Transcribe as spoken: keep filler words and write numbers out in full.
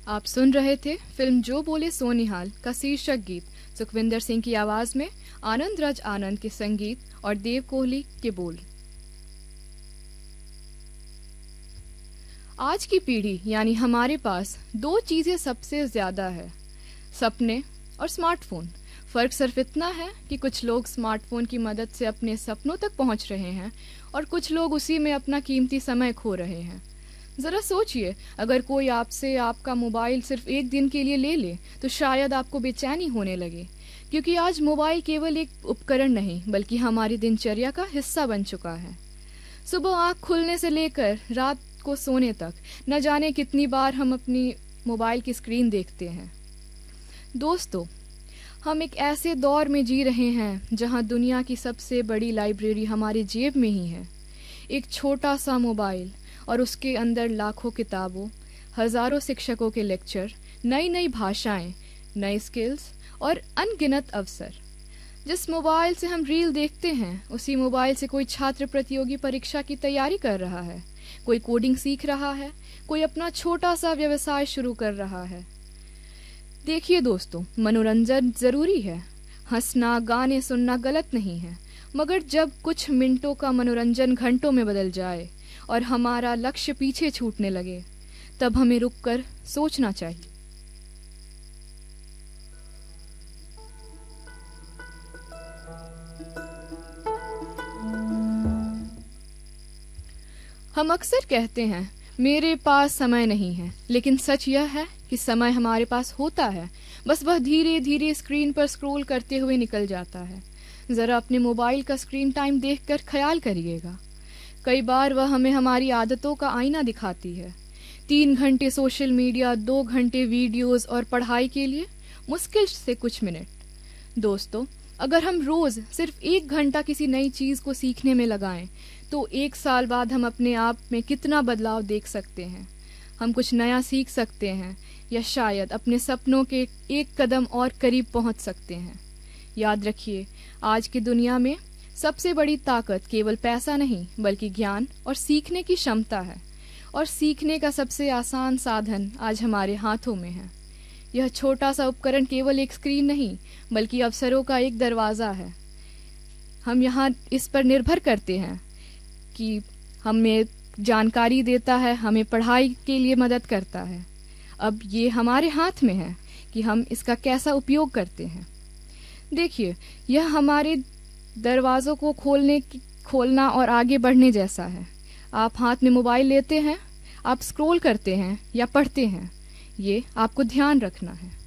आप सुन रहे थे फिल्म जो बोले सो निहाल का शीर्षक गीत सुखविंदर सिंह की आवाज में आनंद राज आनंद के संगीत और देव कोहली के बोल। आज की पीढ़ी यानी हमारे पास दो चीजें सबसे ज्यादा है, सपने और स्मार्टफोन। फर्क सिर्फ इतना है कि कुछ लोग स्मार्टफोन की मदद से अपने सपनों तक पहुंच रहे हैं और कुछ लोग उसी में अपना कीमती समय खो रहे हैं। जरा सोचिए, अगर कोई आपसे आपका मोबाइल सिर्फ एक दिन के लिए ले ले तो शायद आपको बेचैनी होने लगे, क्योंकि आज मोबाइल केवल एक उपकरण नहीं बल्कि हमारी दिनचर्या का हिस्सा बन चुका है। सुबह आँख खुलने से लेकर रात को सोने तक न जाने कितनी बार हम अपनी मोबाइल की स्क्रीन देखते हैं। दोस्तों, हम एक ऐसे दौर में जी रहे हैं जहां दुनिया की सबसे बड़ी लाइब्रेरी हमारे जेब में ही है। एक छोटा सा मोबाइल और उसके अंदर लाखों किताबों, हजारों शिक्षकों के लेक्चर, नई नई भाषाएं, नए स्किल्स और अनगिनत अवसर। जिस मोबाइल से हम रील देखते हैं उसी मोबाइल से कोई छात्र प्रतियोगी परीक्षा की तैयारी कर रहा है, कोई कोडिंग सीख रहा है, कोई अपना छोटा सा व्यवसाय शुरू कर रहा है। देखिए दोस्तों, मनोरंजन जरूरी है, हंसना गाने सुनना गलत नहीं है, मगर जब कुछ मिनटों का मनोरंजन घंटों में बदल जाए और हमारा लक्ष्य पीछे छूटने लगे, तब हमें रुककर सोचना चाहिए। हम अक्सर कहते हैं मेरे पास समय नहीं है, लेकिन सच यह है कि समय हमारे पास होता है, बस वह धीरे धीरे स्क्रीन पर स्क्रॉल करते हुए निकल जाता है। जरा अपने मोबाइल का स्क्रीन टाइम देखकर ख्याल करिएगा। कई बार वह हमें हमारी आदतों का आईना दिखाती है। तीन घंटे सोशल मीडिया, दो घंटे वीडियोस और पढ़ाई के लिए मुश्किल से कुछ मिनट। दोस्तों, अगर हम रोज सिर्फ एक घंटा किसी नई चीज को सीखने में लगाएं तो एक साल बाद हम अपने आप में कितना बदलाव देख सकते हैं। हम कुछ नया सीख सकते हैं या शायद अपने सपनों के एक कदम और करीब पहुंच सकते हैं। याद रखिए, आज की दुनिया में सबसे बड़ी ताकत केवल पैसा नहीं बल्कि ज्ञान और सीखने की क्षमता है, और सीखने का सबसे आसान साधन आज हमारे हाथों में है। यह छोटा सा उपकरण केवल एक स्क्रीन नहीं बल्कि अवसरों का एक दरवाज़ा है। हम यहाँ इस पर निर्भर करते हैं कि हमें जानकारी देता है, हमें पढ़ाई के लिए मदद करता है। अब ये हमारे हाथ में है कि हम इसका कैसा उपयोग करते हैं। देखिए, यह हमारे दरवाज़ों को खोलने की खोलना और आगे बढ़ने जैसा है। आप हाथ में मोबाइल लेते हैं, आप स्क्रॉल करते हैं या पढ़ते हैं, ये आपको ध्यान रखना है।